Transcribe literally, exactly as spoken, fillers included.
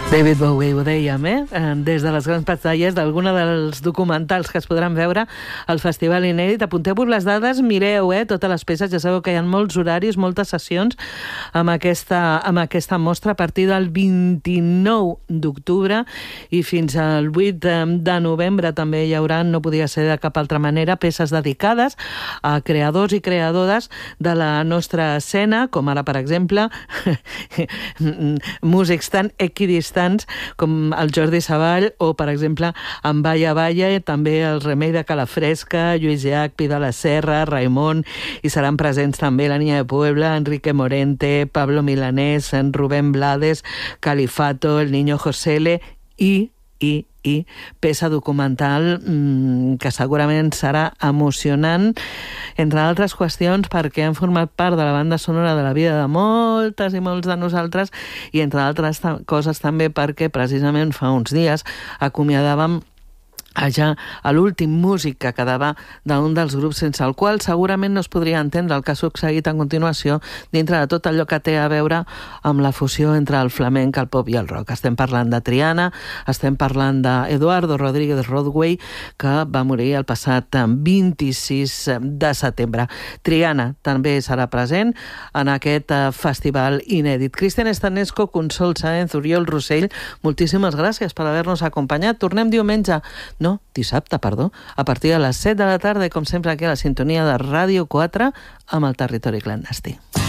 David Bowie, ho dèiem, eh? Des de les grans pantalles d'alguna dels documentals que es podran veure al Festival Inèdit. Apunteu-vos les dades, mireu eh, totes les peces, ja sabeu que hi ha molts horaris, moltes sessions amb aquesta, amb aquesta mostra a partir del vint-i-nou d'octubre i fins al vuit de novembre també hi haurà, no podia ser de cap altra manera, peces dedicades a creadors i creadores de la nostra escena, com ara, per exemple, músics tan equidistants com el Jordi Savall o, per exemple, en Valla Valla, també el Remei de Calafresca, Lluís Llach, Pi de la Serra, Raimon, i seran presents també la Niña de Puebla, Enrique Morente, Pablo Milanés, en Rubén Blades, Califato, el Niño Josele i, i, i peça documental mmm, que segurament serà emocionant, entre altres qüestions perquè han format part de la banda sonora de la vida de moltes i molts de nosaltres i entre altres coses també perquè precisament fa uns dies acomiadàvem ja a l'últim músic que quedava d'un dels grups sense el qual segurament no es podria entendre el que ha succeït a continuació dintre de tot allò que té a veure amb la fusió entre el flamenc, el pop i el rock. Estem parlant de Triana, estem parlant d'Eduardo Rodríguez Rodway, que va morir el passat vint-i-sis de setembre. Triana també serà present en aquest festival inèdit. Cristian Estanesco, Consol Sáenz, Oriol Rossell, moltíssimes gràcies per haver-nos acompanyat. Tornem diumenge, no, dissabte, perdó, a partir de les set de la tarda, com sempre aquí a la sintonia de Ràdio quatre amb el Territori Clandestí.